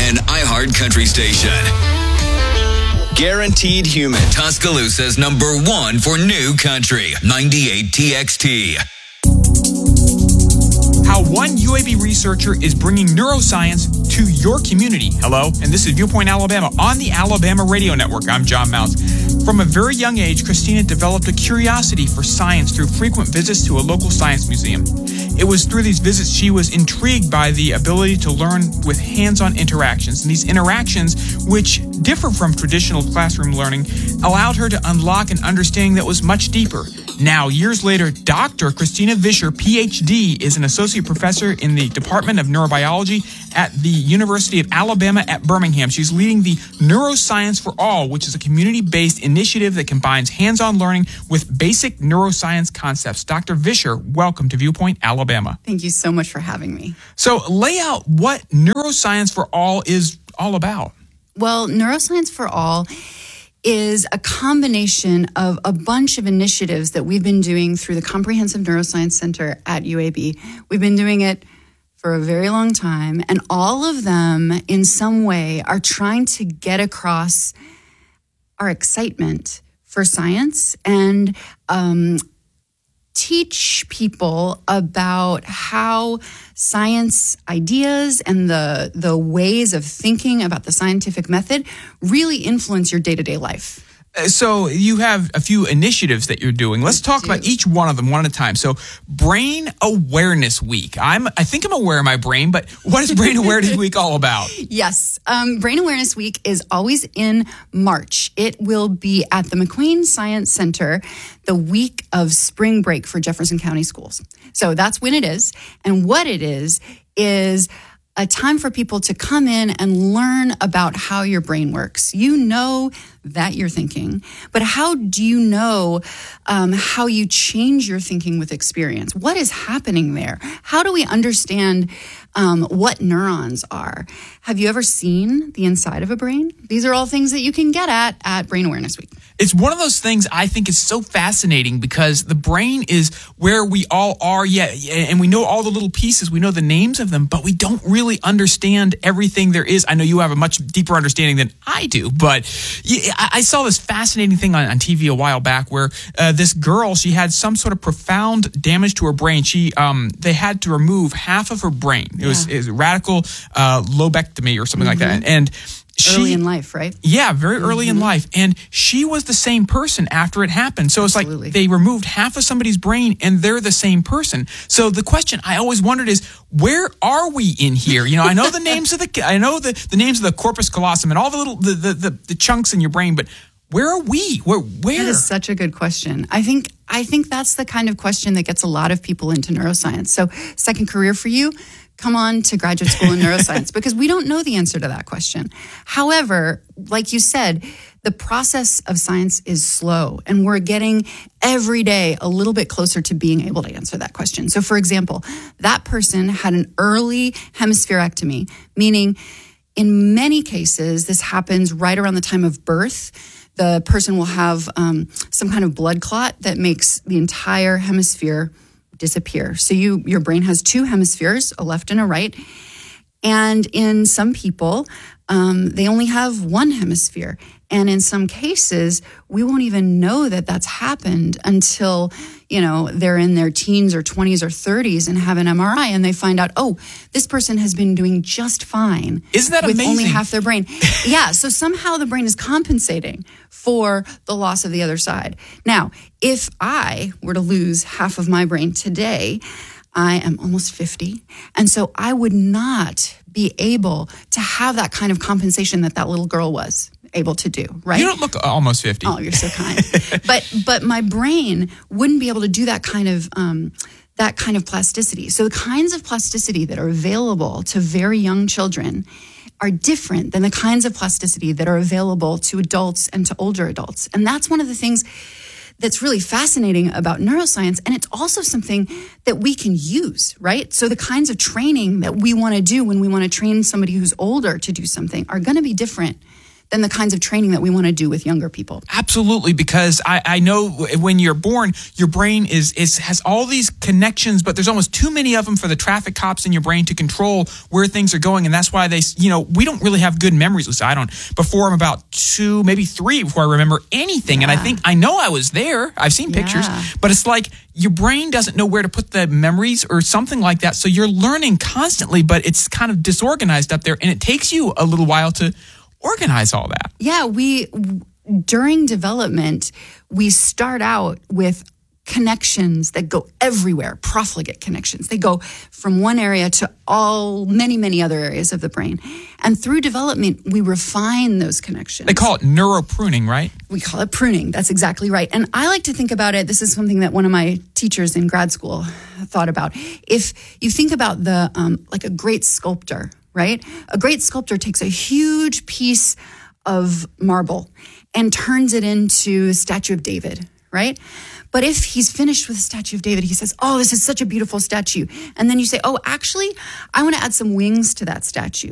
an iHeart country station. Guaranteed Human, Tuscaloosa's #1 for new country, 98 TXT. How one UAB researcher is bringing neuroscience to your community. Hello, and this is Viewpoint Alabama on the Alabama Radio Network. I'm John Mounts. From a very young age, Christina developed a curiosity for science through frequent visits to a local science museum. It was through these visits she was intrigued by the ability to learn with hands-on interactions. And these interactions, which differ from traditional classroom learning, allowed her to unlock an understanding that was much deeper. Now, years later, Dr. Christina Vischer, PhD, is an associate professor in the Department of Neurobiology at the University of Alabama at Birmingham. She's leading the Neuroscience for All, which is a community-based initiative that combines hands-on learning with basic neuroscience concepts. Dr. Vischer, welcome to Viewpoint Alabama. Thank you so much for having me. So lay out what Neuroscience for All is all about. Well, Neuroscience for All is a combination of a bunch of initiatives that we've been doing through the Comprehensive Neuroscience Center at UAB. We've been doing it for a very long time, and all of them in some way are trying to get across our excitement for science and teach people about how science ideas and the ways of thinking about the scientific method really influence your day-to-day life. So you have a few initiatives that you're doing. Let's talk about each one of them one at a time. So Brain Awareness Week. I think I'm aware of my brain, but what is Brain Awareness Week all about? Yes. Brain Awareness Week is always in March. It will be at the McQueen Science Center the week of spring break for Jefferson County schools. So that's when it is. And what it is a time for people to come in and learn about how your brain works. You know that you're thinking, but how do you know how you change your thinking with experience? What is happening there? How do we understand what neurons are? Have you ever seen the inside of a brain? These are all things that you can get at Brain Awareness Week. It's one of those things I think is so fascinating because the brain is where we all are, and we know all the little pieces, we know the names of them, but we don't really understand everything there is. I know you have a much deeper understanding than I do, but I saw this fascinating thing on TV a while back where this girl, she had some sort of profound damage to her brain. They had to remove half of her brain. It was radical lobectomy or something like that. And early in life, right? Yeah, very early in life. And she was the same person after it happened. So it's like they removed half of somebody's brain and they're the same person. So the question I always wondered is, where are we in here? You know, I know the names of the names of the corpus callosum and all the little the chunks in your brain, but where are we? Where? That is such a good question. I think that's the kind of question that gets a lot of people into neuroscience. So, second career for you, come on to graduate school in neuroscience because we don't know the answer to that question. However, like you said, the process of science is slow and we're getting every day a little bit closer to being able to answer that question. So for example, that person had an early hemispherectomy, meaning in many cases, this happens right around the time of birth. The person will have some kind of blood clot that makes the entire hemisphere disappear. So your brain has two hemispheres, a left and a right. And in some people, they only have one hemisphere. And in some cases, we won't even know that that's happened until, they're in their teens or 20s or 30s and have an MRI and they find out, oh, this person has been doing just fine. Isn't that with amazing? Only half their brain. Yeah, so somehow the brain is compensating for the loss of the other side. Now, if I were to lose half of my brain today, I am almost 50. And so I would not be able to have that kind of compensation that little girl was able to do, right? You don't look almost 50. Oh, you're so kind. But my brain wouldn't be able to do that kind of plasticity. So the kinds of plasticity that are available to very young children are different than the kinds of plasticity that are available to adults and to older adults. And that's one of the things that's really fascinating about neuroscience. And it's also something that we can use, right? So the kinds of training that we want to do when we want to train somebody who's older to do something are going to be different than the kinds of training that we want to do with younger people. Absolutely, because I know when you're born, your brain has all these connections, but there's almost too many of them for the traffic cops in your brain to control where things are going, and that's why we don't really have good memories. Lisa, I don't. Before I'm about 2, maybe 3 before I remember anything, and I know I was there. I've seen pictures, but it's like your brain doesn't know where to put the memories or something like that. So you're learning constantly, but it's kind of disorganized up there, and it takes you a little while to organize all that. Yeah, during development, we start out with connections that go everywhere, profligate connections. They go from one area to many, many other areas of the brain. And through development, we refine those connections. They call it neuropruning, right? We call it pruning. That's exactly right. And I like to think about it. This is something that one of my teachers in grad school thought about. If you think about like a great sculptor, right? A great sculptor takes a huge piece of marble and turns it into a statue of David, right? But if he's finished with the statue of David, he says, oh, this is such a beautiful statue. And then you say, oh, actually, I want to add some wings to that statue.